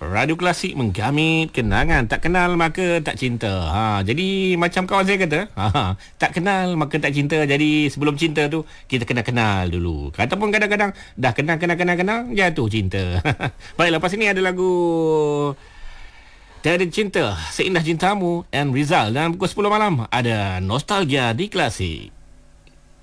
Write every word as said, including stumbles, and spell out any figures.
Radio Klasik menggamit kenangan. Tak kenal maka tak cinta. Ha, jadi macam kawan saya kata, ha, tak kenal maka tak cinta. Jadi sebelum cinta tu kita kena kenal dulu. Ataupun kadang-kadang dah kenal kenal kenal kenal jatuh cinta. Baik, lepas ini ada lagu Tiada Cinta, Seindah Cintamu and Rizal. Dan pukul sepuluh malam ada Nostalgia di Klasik.